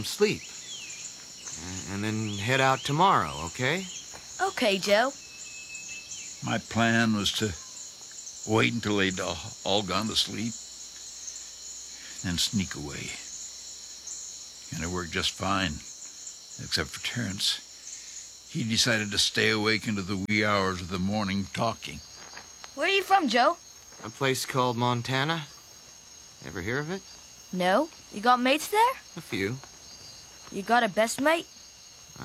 sleep. And then head out tomorrow, okay? Okay, Joe. My plan was to wait until they'd all gone to sleep, then sneak away. And it worked just fine, except for Terrence. He decided to stay awake into the wee hours of the morning talking. Where are you from, Joe? A place called Montana. Ever hear of it? No. You got mates there? A few. You got a best mate?